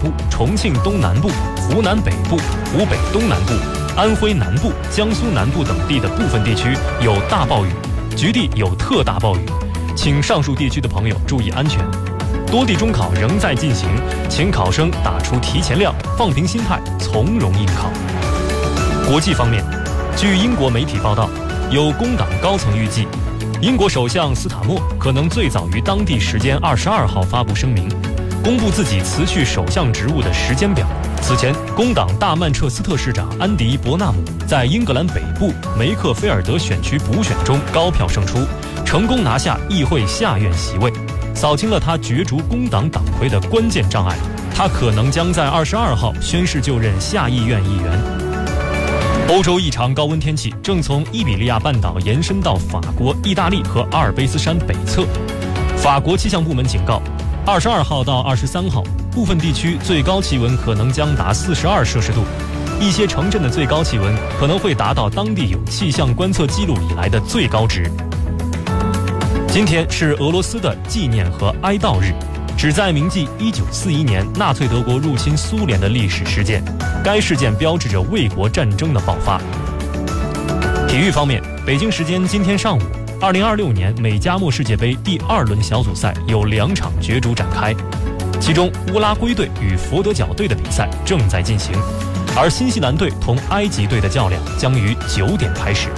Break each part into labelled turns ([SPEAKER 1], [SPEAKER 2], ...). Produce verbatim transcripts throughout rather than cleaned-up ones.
[SPEAKER 1] 部、重庆东南部、湖南北部、湖北东南部、安徽南部、江苏南部等地的部分地区有大暴雨，局地有特大暴雨，请上述地区的朋友注意安全。多地中考仍在进行，请考生打出提前量，放平心态，从容应考。国际方面，据英国媒体报道，有工党高层预计，英国首相斯塔默可能最早于当地时间二十二号发布声明，公布自己辞去首相职务的时间表。此前，工党大曼彻斯特市长安迪·伯纳姆在英格兰北部梅克菲尔德选区补选中高票胜出，成功拿下议会下院席位，扫清了他角逐工党党魁的关键障碍。他可能将在二十二号宣誓就任下议院议员。欧洲异常高温天气正从伊比利亚半岛延伸到法国、意大利和阿尔卑斯山北侧。法国气象部门警告，二十二号到二十三号，部分地区最高气温可能将达四十二摄氏度，一些城镇的最高气温可能会达到当地有气象观测记录以来的最高值。今天是俄罗斯的纪念和哀悼日，旨在铭记一九四一年纳粹德国入侵苏联的历史事件。该事件标志着卫国战争的爆发。体育方面，北京时间今天上午，二零二六年美加墨世界杯第二轮小组赛有两场角逐展开，其中乌拉圭队与佛得角队的比赛正在进行，而新西兰队同埃及队的较量将于九点开始。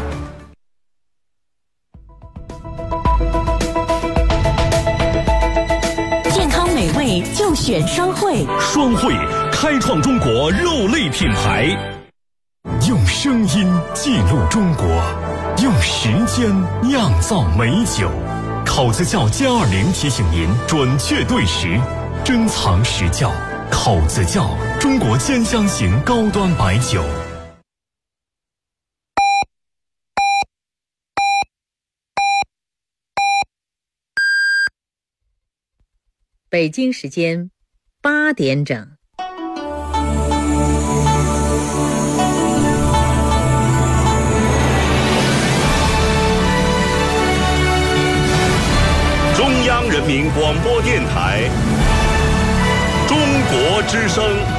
[SPEAKER 2] 健康美味就选双汇，
[SPEAKER 3] 双汇开创中国肉类品牌，用声音记录中国，用时间酿造美酒。口子窖歼二零提醒您准确对时，珍藏实窖。口子窖，中国兼香型高端白酒。
[SPEAKER 4] 北京时间八点整。
[SPEAKER 5] 中央人民广播电台，中国之声。